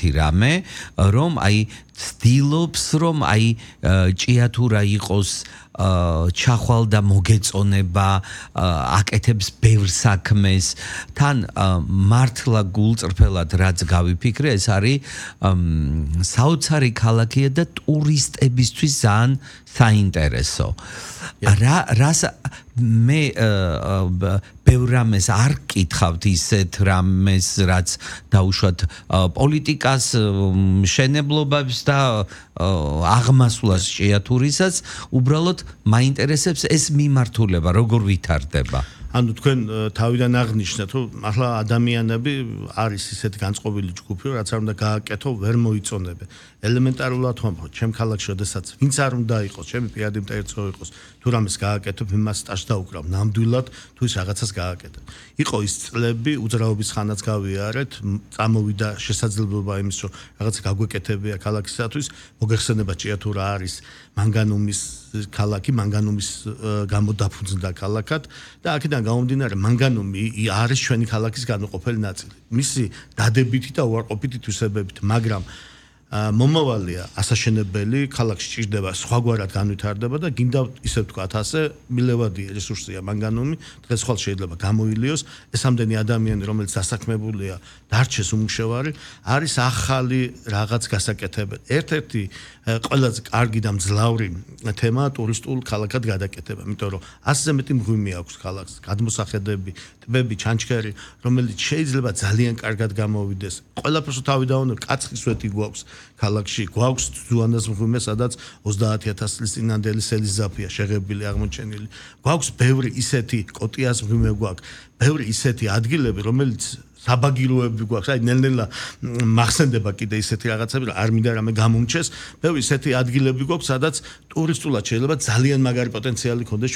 ისეთი რამე, რომ აი ცდილობს, რომ აი ჭიათურა იყოს ჩახვალ და მოგეწონება, აკეთებს ბევრ საქმეს, თან მართლა გულწრფელად რაც გავიფიქრე, ეს არის საოცარი ქალაქია და ტურისტებისთვის ძალიან საინტერესო. რას მე ბევრ რამეს არ კითხავთ ისეთ რამეს, რაც დაუშვათ პოლიტიკას, მშენებლობებს და აღმასვლას ჭიათურისაც, უბრალოდ მაინტერესებს ეს მიმართულება, როგორ ვითარდება. ანუ თქვენ თავიდან აღნიშნეთ, რომ ახლა ადამიანები არის ისეთი განწყობილი ჯგუფი, რაც არ უნდა გააკეთო, ვერ მოიწონებენ. ელემენტარულად ვამბობ, ჩემ ქალაქში, შესაძაც ვინც არ უნდა იყოს, ჩემი პირადი მტერცო იყოს, თუ რამეს გააკეთებ, იმას სტაჟს დაუკრავ, ნამდვილად თუ ის რაღაცას გააკეთებ. იყო ის წლები, უძრაობის ხანაც გავიარეთ, წამოვიდა შესაძლებლობა იმის, რომ რაღაც გაგვეკეთებია ქალაქისათვის, მოგეხსენება ჭიათურა არის მანგანუმის ქალაქი, მანგანუმის გამო დაფუძნდა ქალაქად და აქედან გამომდინარე მანგანუმი არის ჩვენი ქალაქის განუყოფელი ნაწილი. მისი დადებითი და უარყოფითი თვისებებით, მაგრამ მომავალია ასაშენებელი, ქალაქში ჭირდება სხვაგვარად განვითარდება და გინდა ისე ვთქვათ, ასე მილევადი რესურსია მანგანუმი, დღეს ხვალ შეიძლება გამოილიოს, ეს ამდენი ადამიანი, რომელიც დასაქმებულია, დარჩეს უმუშევარი, არის ახალი რაღაც გასაკეთებელი. ერთ-ერთი ყველაზე კარგი და მძლავრი თემა ტურისტულ ქალაქად გადაკეთება, იმიტომ რომ 100-ზე მეტი მღვიმე აქვს ქალაქს, გადმოსახედები, ტბები, ჩანჩქერი, რომელიც შეიძლება ძალიან კარგად გამოვიდეს. ყველაფერს თავი დავუნებ, კაცხისვეთი გვაქვს ქალაქში, გვაქვს ძუანას მღვიმე, სადაც 30,000 წლის წინანდელი სელიზაფია შეღებილი აღმოჩენილი. გვაქვს ბევრი ისეთი კოტიას მღვიმე გვაქვს, ბევრი ისეთი ადგილები, რომელიც საბაგიროები გვაქვს, აი ნელ-ნელა მახსენდება კიდე ისეთი რაღაცები, რომ არ მინდა რამე გამომჩეს, ბევრი ისეთი ადგილები გვაქვს, სადაც ტურისტულად შეიძლება ძალიან მაგარი პოტენციალი ქონდეს.